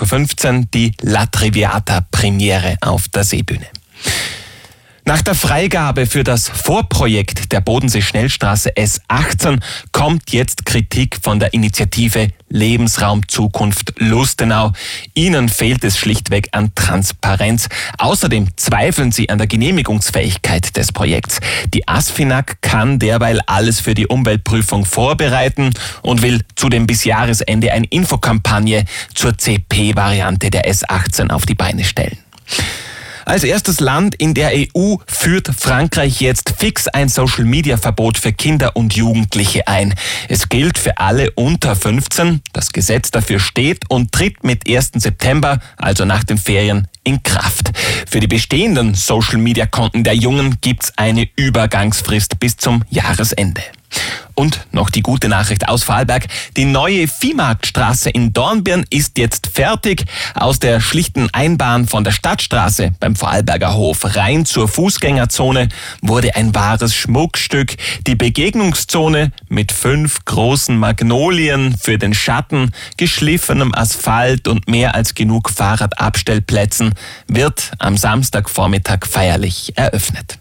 21.15 Uhr die La Traviata-Premiere auf der Seebühne. Nach der Freigabe für das Vorprojekt der Bodensee-Schnellstraße S18 kommt jetzt Kritik von der Initiative Lebensraum Zukunft Lustenau. Ihnen fehlt es schlichtweg an Transparenz. Außerdem zweifeln sie an der Genehmigungsfähigkeit des Projekts. Die ASFINAG kann derweil alles für die Umweltprüfung vorbereiten und will zudem bis Jahresende eine Infokampagne zur CP-Variante der S18 auf die Beine stellen. Als erstes Land in der EU führt Frankreich jetzt fix ein Social-Media-Verbot für Kinder und Jugendliche ein. Es gilt für alle unter 15. Das Gesetz dafür steht und tritt mit 1. September, also nach den Ferien, in Kraft. Für die bestehenden Social-Media-Konten der Jungen gibt's eine Übergangsfrist bis zum Jahresende. Und noch die gute Nachricht aus Vorarlberg. Die neue Viehmarktstraße in Dornbirn ist jetzt fertig. Aus der schlichten Einbahn von der Stadtstraße beim Vorarlberger Hof rein zur Fußgängerzone wurde ein wahres Schmuckstück. Die Begegnungszone mit 5 großen Magnolien für den Schatten, geschliffenem Asphalt und mehr als genug Fahrradabstellplätzen wird am Samstagvormittag feierlich eröffnet.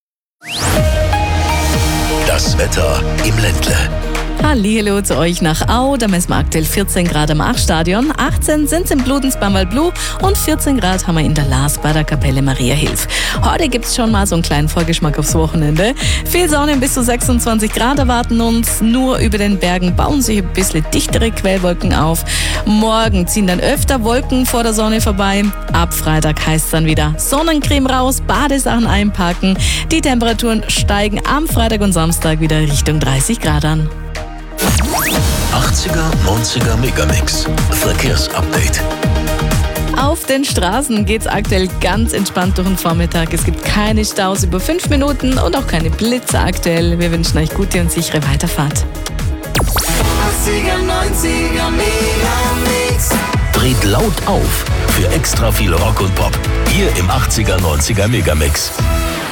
Das Wetter im Ländle. Hallihallo zu euch nach Au. Da messen wir aktuell 14 Grad am Achstadion, 18 sind es im Bludens beim Waldblu und 14 Grad haben wir in der Lars bei der Kapelle Mariahilf. Heute gibt es schon mal so einen kleinen Vorgeschmack aufs Wochenende. Viel Sonne bis zu 26 Grad erwarten uns. Nur über den Bergen bauen sich ein bisschen dichtere Quellwolken auf. Morgen ziehen dann öfter Wolken vor der Sonne vorbei. Ab Freitag heißt es dann wieder Sonnencreme raus, Badesachen einpacken. Die Temperaturen steigen am Freitag und Samstag wieder Richtung 30 Grad an. 80er, 90er Megamix. Verkehrsupdate. Auf den Straßen geht's aktuell ganz entspannt durch den Vormittag. Es gibt keine Staus über 5 Minuten und auch keine Blitze aktuell. Wir wünschen euch gute und sichere Weiterfahrt. 80er, 90er Megamix. Dreht laut auf für extra viel Rock und Pop. Hier im 80er, 90er Megamix.